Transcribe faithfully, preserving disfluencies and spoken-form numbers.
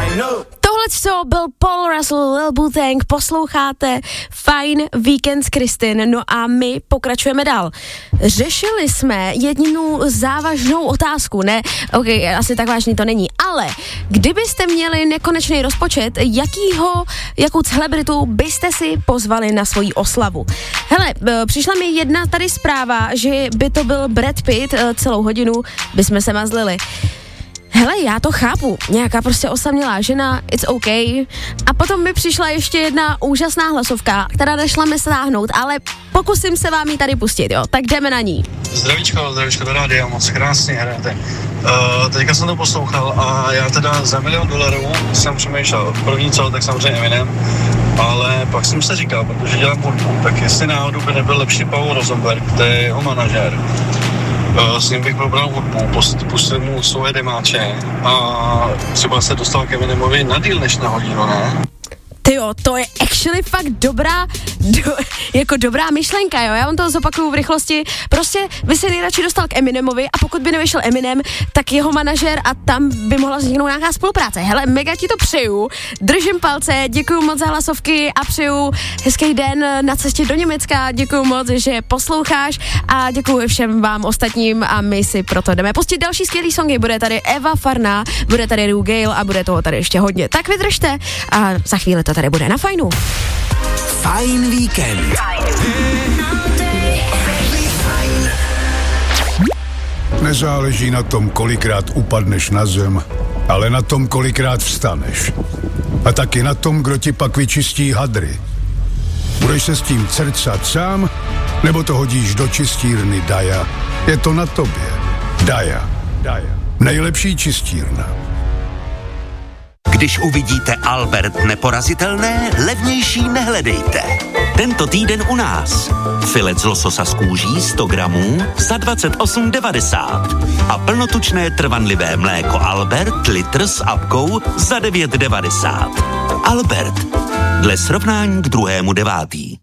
Tohle co byl Paul Russell, Lil Wu-Tang, posloucháte Fajn víkend s Kristin, no a my pokračujeme dál. Řešili jsme jednu závažnou otázku, ne? Ok, asi tak vážný to není, ale kdybyste měli nekonečný rozpočet, jakýho, jakou celebritu byste si pozvali na svoji oslavu? Hele, přišla mi jedna tady zpráva, že by to byl Brad Pitt, celou hodinu bychom se mazlili. Hele, já to chápu, nějaká prostě osamělá žena, it's OK. A potom mi přišla ještě jedna úžasná hlasovka, která nešla mi stáhnout, ale pokusím se vám ji tady pustit, jo, tak jdeme na ní. Zdravíčko, zdravíčko do rádia, moc krásně hrajete. Uh, teďka jsem to poslouchal a já teda za milion dolarů jsem přemýšlel, první co, tak samozřejmě Eminem, ale pak jsem se říkal, protože dělám hudbu, tak jestli náhodou by nebyl lepší Paul Rosenberg, to je jeho manažér. S ním bych probral hudbu, pustil mu svoje demáče a třeba se dostal k Eminemovi na díl než na hodinu, ne? Tyjo, to je actually fakt dobrá, do, jako dobrá myšlenka, jo, já vám to zopakuju v rychlosti, prostě by se nejradši dostal k Eminemovi a pokud by nevyšel Eminem, tak jeho manažer a tam by mohla vzniknout nějaká spolupráce. Hele, mega ti to přeju, držím palce, děkuju moc za hlasovky a přeju hezký den na cestě do Německa, děkuju moc, že posloucháš a děkuju všem vám ostatním a my si proto jdeme pustit další skvělý songy, bude tady Eva Farná, bude tady Ru Gale a bude toho tady ještě hodně, tak vydržte a za chvíli to tady bude na Fajnu. Fajn víkend. Nezáleží na tom, kolikrát upadneš na zem, ale na tom, kolikrát vstaneš. A taky na tom, kdo ti pak vyčistí hadry. Budeš se s tím crcat sám, nebo to hodíš do čistírny Daja? Je to na tobě. Daja. Daja. Nejlepší čistírna. Když uvidíte Albert neporazitelné, levnější nehledejte. Tento týden u nás. Filet z lososa z kůží sto gramů za dvacet osm devadesát a plnotučné trvanlivé mléko Albert litr s apkou za devět devadesát. Albert. Dle srovnání k druhému devátý.